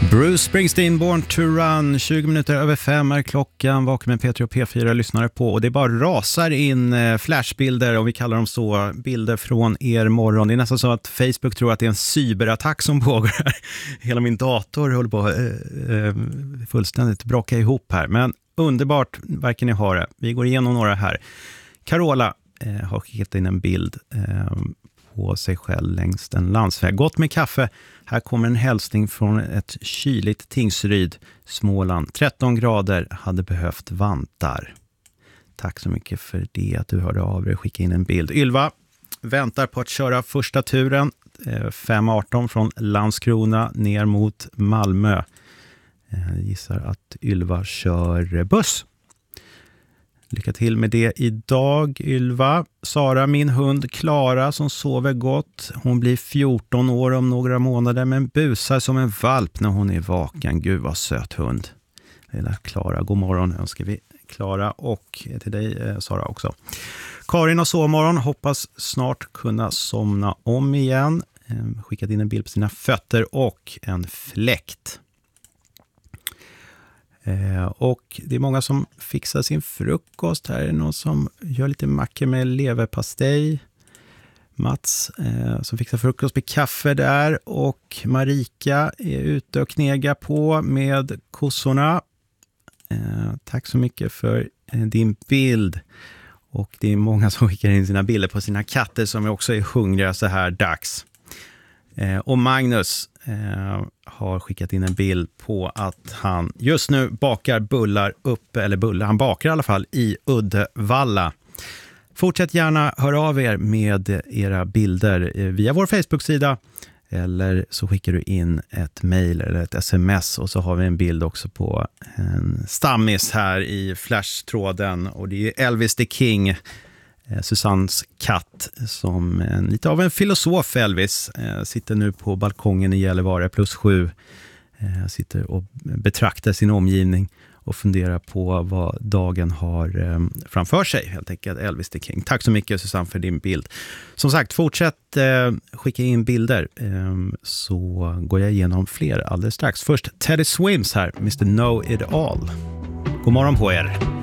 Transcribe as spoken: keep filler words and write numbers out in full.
Bruce Springsteen, Born to Run. Tjugo minuter över fem är klockan. Vaken med P tre och P fyra lyssnare på. Och det bara rasar in flashbilder, om vi kallar dem så. Bilder från er morgon. Det är nästan så att Facebook tror att det är en cyberattack som pågår här. Hela min dator håller på att äh, fullständigt braka ihop här. Men underbart, verkar ni ha det. Vi går igenom några här. Carola äh, har skickat in en bild äh, på sig själv längs en landsväg. Gott med kaffe. Här kommer en hälsning från ett kyligt Tingsryd, Småland. tretton grader, hade behövt vantar. Tack så mycket för det att du hörde av dig och skickade in en bild. Ylva väntar på att köra första turen. fem arton från Landskrona ner mot Malmö. Jag gissar att Ylva kör buss. Lycka till med det idag, Ylva. Sara, min hund Klara som sover gott. Hon blir fjorton år om några månader men busar som en valp när hon är vaken. Gud vad söt hund. Lilla Klara, god morgon önskar vi Klara och till dig Sara också. Karin har sovmorgon, hoppas snart kunna somna om igen. Skickat in en bild på sina fötter och en fläkt. Eh, och det är många som fixar sin frukost. Här är någon som gör lite mackor med leverpastej. Mats eh, som fixar frukost med kaffe där. Och Marika är ute och knegar på med kossorna. Eh, tack så mycket för eh, din bild. Och det är många som skickar in sina bilder på sina katter som också är hungriga så här dags. Eh, och Magnus eh, har skickat in en bild på att han just nu bakar bullar upp, eller bullar, han bakar i alla fall i Uddevalla. Fortsätt gärna höra av er med era bilder eh, via vår Facebook-sida eller så skickar du in ett mejl eller ett sms och så har vi en bild också på en stammis här i flashtråden och det är Elvis the King. Susannes katt som en, lite av en filosof Elvis eh, sitter nu på balkongen i Gällivare plus sju eh, sitter och betraktar sin omgivning och funderar på vad dagen har eh, framför sig helt enkelt. Elvis the King. Tack så mycket Susanne för din bild. Som sagt, fortsätt eh, skicka in bilder eh, så går jag igenom fler alldeles strax. Först Teddy Swims här, mister Know It All. God morgon på er.